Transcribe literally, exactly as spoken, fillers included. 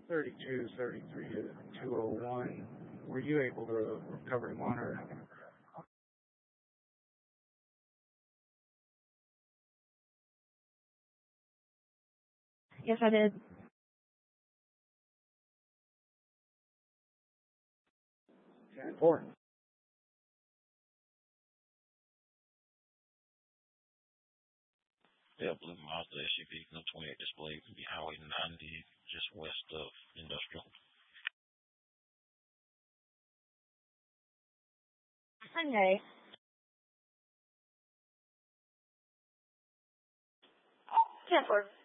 thirty-two, thirty-three to two oh one. Were you able to recover and monitor? Yes, I did. ten four. Yeah, Blue Mazda S U V, no twenty-eight display, be Highway ninety, just west of Industrial. Sunday. ten four.